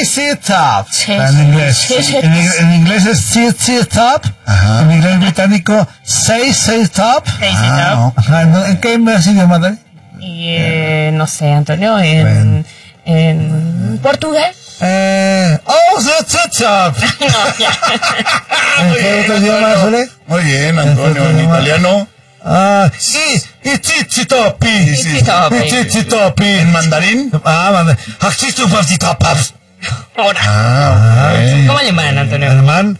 CC Top. Sí, En inglés. sí. En inglés es CC Top. Ajá. En inglés británico, Say Top. Crazy Ah, Top. Ajá, ¿en qué más idioma, Dani? Y no sé, Antonio, Bueno. en portugués. CC Top. No, ya. ¿En qué otro idioma, Zule? Muy bien, Antonio. En italiano. CC Top. CC Top. En mandarín. Hachistu Pafti Top. Ahora. Ah, ok. ¿Cómo alemán, Antonio? Alemán,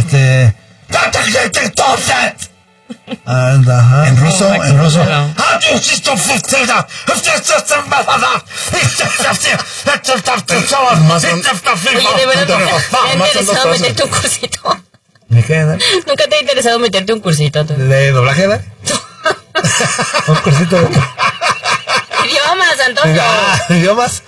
Ajá. En ruso, en ruso. Más son- Oye, de verdad, ¿te ha Más son dos interesado frases. meterte un cursito? ¿Me queda? ¿Nunca te ha interesado meterte un cursito, Antonio? ¿De doblaje, Dani? Un cursito de... Idiomas, Antonio. ¿Idiomas?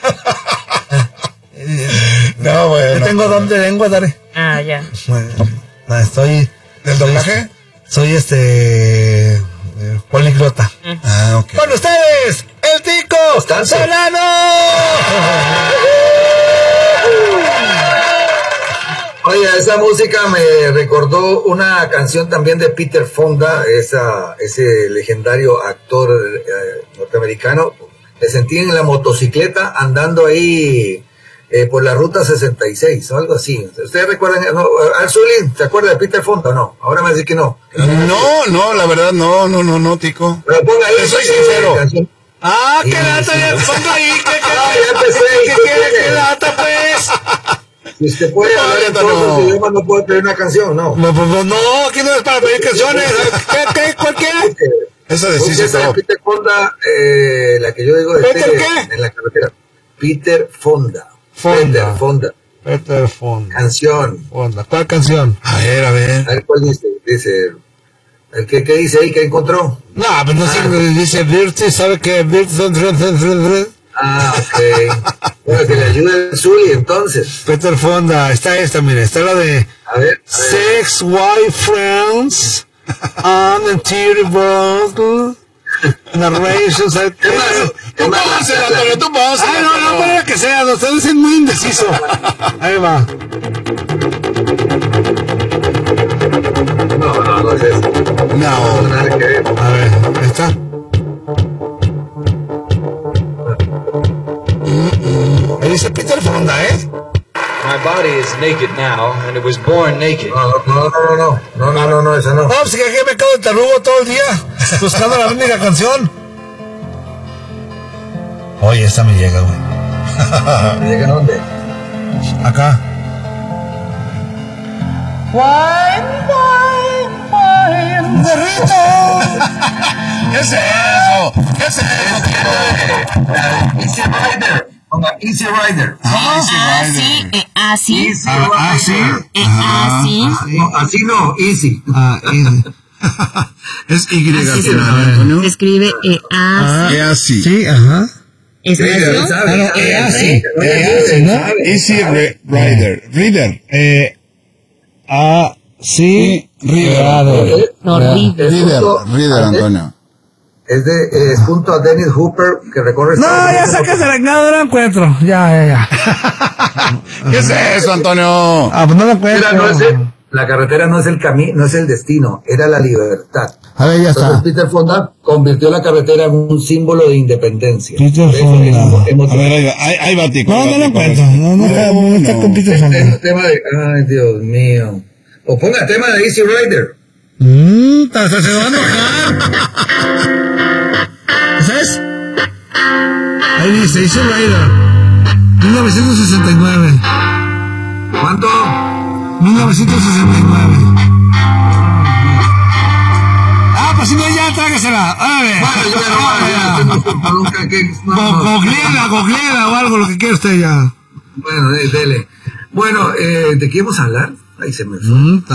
No, Yo bueno. tengo don de lengua, Dani. Ah, ya. Estoy... ¿Del doblaje? Soy poliglota. Ah, ok. Con ustedes, el Tico Solano. Oye, esa música me recordó una canción también de Peter Fonda, ese legendario actor norteamericano. Me sentí en la motocicleta andando ahí por la ruta 66 o algo así. ¿Ustedes recuerdan? No, Arzuli, ¿se acuerda de Peter Fonda o no? Ahora me dice que no. No, la verdad, no, Tico. Pero ponga ahí. Te soy sincero. Canción. Ah, qué Sí, lata, sí. ya pongo ahí. ya empecé, ¿Qué ¿qué quiere? quiere? ¿Qué lata, pues? Si usted puede No, hablar en Antonio. todos los idiomas, no puede pedir una canción, ¿no? No, pues no, aquí no es para pedir canciones. ¿Qué? ¿Cuál quiere? Eso de sí Porque se esa de todo. Peter Fonda, la que yo digo de ¿Peter qué? en la carretera. Peter Fonda. Fonda. Peter Fonda. Peter Fonda. Canción. Fonda. ¿Cuál canción? A ver. A ver cuál dice. Dice. ¿Qué dice ahí? ¿Qué encontró? No, pues no sé, dice Virti, ¿sabe qué? Ah, ok. Bueno, que le ayude el Zuli entonces. Peter Fonda, está esta, mire, está la de A ver. Sex, Wife, Friends, and Teary Bottle, Narrations, Tú pónsela, Antonio, tú pónsela. Ah, no, para que sea, ustedes es muy indeciso. Ahí va. No es eso. No. Nada que ver. A ver, ahí está. Ahí dice Peter Fonda, ¿eh? My body is naked now, and it was born naked. No, esa no. No, pues que aquí me quedo de tarugo todo el día buscando la única canción. Oye, esta me llega, güey. ¿Llega dónde? Acá. ¿Qué es eso? ¿Qué es eso? Easy Rider. Ponga Easy Rider. Así. Easy Así. No, así no, Easy. Es Y, Así Antonio. se escribe así. Es así. Sí, ajá. ¿Es Sí, eso? sabe. así. ¿no? Easy Rider. Reader. Sí. Reader. No, River. Reader, Antonio. Es junto a Dennis Hooper que recorre. No, ya sáquese no lo encuentro. Ya. ¿Qué es eso, Antonio? Ah, pues no lo encuentro. Mira, la carretera no es el camino, no es el destino, era la libertad. A ver, ya Entonces está. Peter Fonda convirtió la carretera en un símbolo de independencia. Peter Eso Fonda. A ver, ahí va, Tico. No lo encuentro. No está con Peter Es Fonda. un tema de... Ay, Dios mío. O ponga el tema de Easy Rider. Hasta se va a enojar. ¿Sabes? Ahí dice, Easy Rider. 1969. ¿Cuánto? 1969. Ah, pues si no, ya trágasela. Órale. Googleela o algo, lo que quiera usted ya. Bueno, dele. Bueno, ¿de qué íbamos a hablar? Ahí se me fue.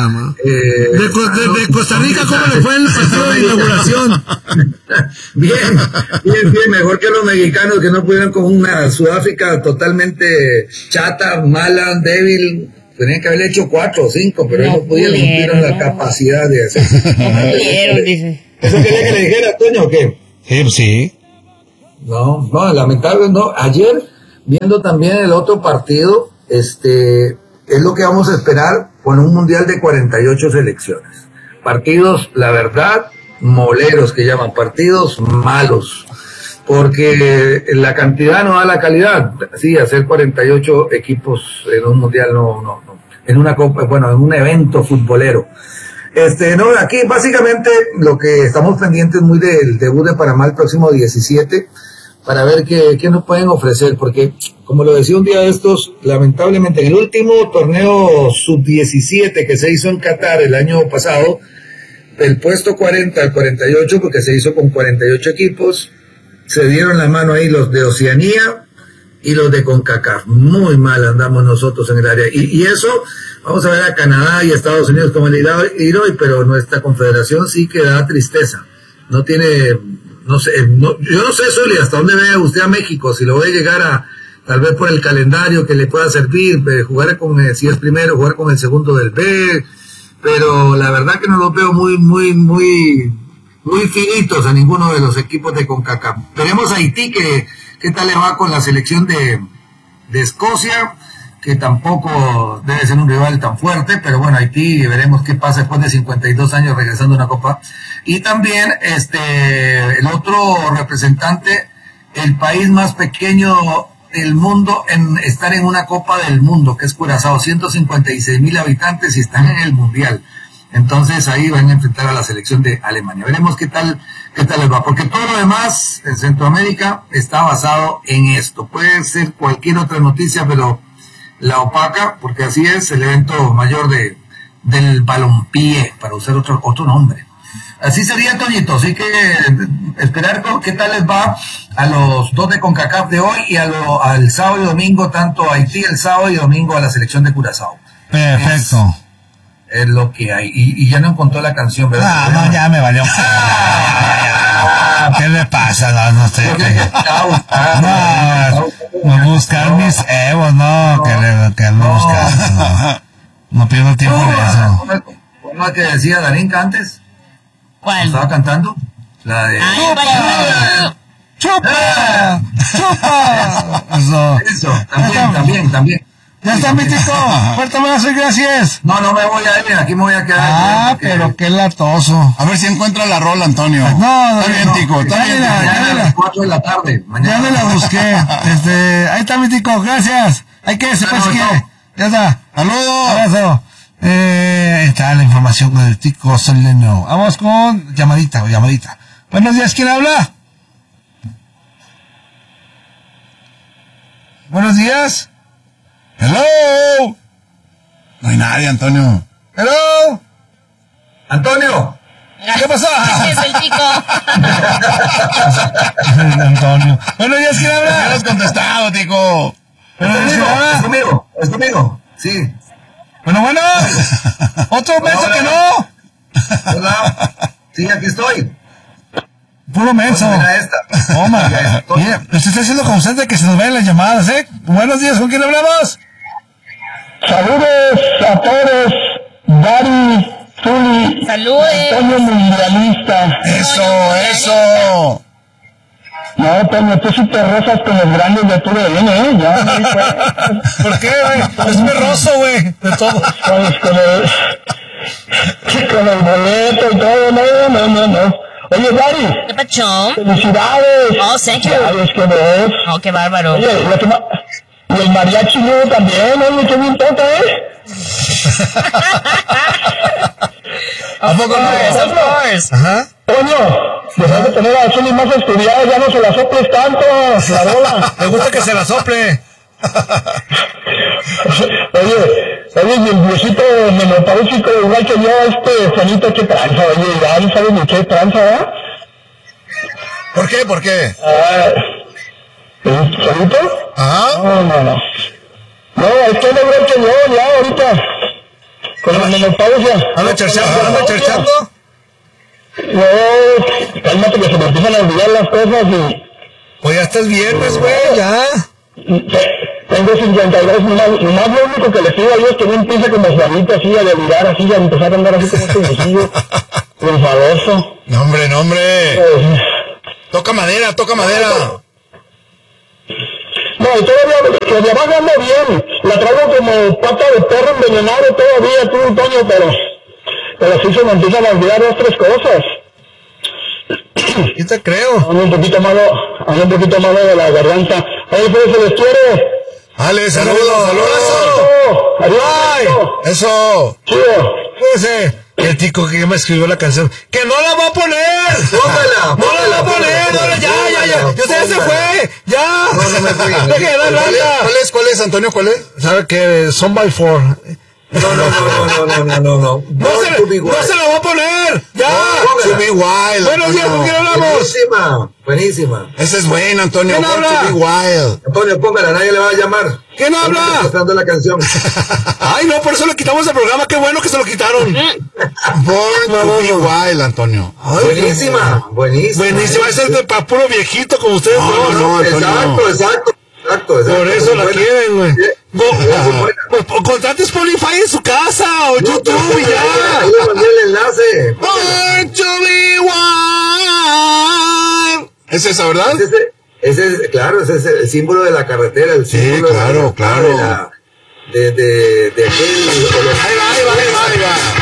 De Costa Rica, ¿cómo le fue en el partido de inauguración? Bien, mejor que los mexicanos que no pudieron con una Sudáfrica totalmente chata, mala, débil. Tenían que haberle hecho 4 o 5, pero No ellos pudieron, pudieron, la no. capacidad de hacer. No pudieron, dice. ¿Eso quería que le dijera, Toño, o qué? Sí. No, lamentable, no. Ayer, viendo también el otro partido, es lo que vamos a esperar con un mundial de 48 selecciones. Partidos, la verdad, moleros que llaman, partidos malos, porque la cantidad no da la calidad. Sí, hacer 48 equipos en un mundial no, en una copa, bueno, en un evento futbolero. No, aquí básicamente lo que estamos pendientes muy del debut de Panamá el próximo 17, para ver qué nos pueden ofrecer, porque como lo decía un día de estos, lamentablemente en el último torneo sub-17 que se hizo en Qatar el año pasado, del puesto 40 al 48, porque se hizo con 48 equipos, se dieron la mano ahí los de Oceanía y los de CONCACAF. Muy mal andamos nosotros en el área. Y eso, vamos a ver a Canadá y Estados Unidos como el ir hoy, pero nuestra confederación sí que da tristeza. No tiene, no sé, yo no sé, Zuli, hasta dónde ve usted a México, si lo ve llegar a, tal vez por el calendario que le pueda servir, jugar con, si es primero, jugar con el segundo del B, pero la verdad que no los veo muy finitos a ninguno de los equipos de CONCACAF. Veremos a Haití qué tal le va con la selección de Escocia, que tampoco debe ser un rival tan fuerte, pero bueno, Haití, veremos qué pasa después de 52 años regresando a una copa. Y también el otro representante, el país más pequeño del mundo en estar en una Copa del Mundo, que es Curazao, 156,000 habitantes y están en el Mundial. Entonces ahí van a enfrentar a la selección de Alemania. Veremos qué tal les va, porque todo lo demás en Centroamérica está basado en esto. Puede ser cualquier otra noticia, pero la opaca, porque así es el evento mayor del balompié, para usar otro nombre. Así sería, Toñito, así que esperar qué tal les va a los dos de CONCACAF de hoy y al sábado y domingo, tanto a Haití el sábado y domingo a la selección de Curazao. Perfecto. Es lo que hay. Y ya no encontró la canción, ¿verdad? No, ya me valió. ¿Qué le pasa? No sé. No, buscar mis evos, no, que buscar. No pierdo tiempo en eso. ¿Cómo que decía Darín antes? ¿Cuál? ¿Estaba cantando? La de... ¡Chupa! Eso, también. Ya está, mi tico. Fuerte abrazo y gracias. No me voy a ir, aquí me voy a quedar. Pero qué latoso. A ver si encuentra la rola, Antonio. No, está bien, tico. Está bien. Mañana a las 4 de la tarde. Ya me la busqué. Ahí está, mi tico. Gracias. Hay que sepa si quiere. Ya está. ¡Saludos! Abrazo. Está la información con el tico Soleno. Vamos con llamadita. Buenos días, ¿quién habla? Buenos días. ¡Hello! No hay nadie, Antonio. Hello. Antonio. ¿Qué pasó? Es el tico. Antonio. Buenos días, ¿quién ¿Qué habla? has contestado, tico? Es conmigo. Sí. Bueno. Otro menso que no. Hola. Sí, aquí estoy. Puro menso. Mira esta. Toma. Mire, usted está haciendo constante que se nos vayan las llamadas, ¿eh? Buenos días, ¿con quién hablamos? Saludos a todos, Dari, Zuli, Saludos. Antonio Mundialista. ¡Eso! No, Toño, tú sí te rozas con los grandes de tu viene, ¿eh? Ya me di cuenta. ¿Por qué, güey? Es berroso, güey, de todo. Con el boleto y todo, no. Oye, Dari, ¿Qué pachón? felicidades. Oh, thank you. ¿Sabes qué ves? Oh, qué bárbaro. Oye, y el mariachi nuevo también, oye, qué bien toca, ¿A poco no? Of course. Ajá. Toño, dejar de tener a Zuli más estudiado, ya no se la soples tanto, la rola. Me gusta que se la sople. Oye, y el viejito menopáusico, igual que yo, Juanito, qué tranza, oye, ya no sabes ni qué tranza, ¿verdad? ¿Por qué? ¿Juanito? Ajá. No. No, es que no igual que yo, ya, ahorita, con la menopausia. ¿Anda cherchando? No, cálmate que se me empiezan a olvidar las cosas y... Pues ya estás viernes, güey, ya. Tengo 52, nomás lo único que le pido a Dios que no empiece como Juanito así a delirar, así a empezar a andar así como este viejillo, enfadoso. No, hombre. Toca madera. No, y todavía la de abajo anda bien. La traigo como pata de perro envenenado todavía, tú, Toño, pero sí se me empiezan a olvidar 2, 3 cosas. Yo te creo. Ando un poquito malo de la garganta. Oye, pues se les quiere. Dale, saludos. Adiós. ¡Ay! Eso. Chido. Ese. El tico que me escribió la canción. ¡Que no la va a poner! Póngala, ¡No la va a poner! ¡No, ya! ¡Ya se fue! ¡Ya! No me fui. Deje de dar lata. ¿Cuál es, Antonio? ¿Cuál es? ¿Sabe qué? Son by four. No. No se la va a poner. ¡Ya! To be wild. Buenos días, ¿con quién hablamos? Buenísima. Ese es bueno, Antonio. ¿Quién Born habla? to be wild. Antonio, póngala, nadie le va a llamar. ¿Quién habla? Estamos pasando la canción. Ay, no, por eso le quitamos el programa. Qué bueno que se lo quitaron. Born to be wild, Antonio. Buenísima. Buenísima. Esa es para puro viejito como ustedes. No, Antonio. Exacto. Por eso la Buena. quieren, güey. Buena. Pues contrate Spotify en su casa o YouTube y ya. Ahí le mandé el enlace. Born to be wild. ¿Es esa, verdad? Ese es el símbolo de la carretera, el símbolo claro, de aquel ahí va.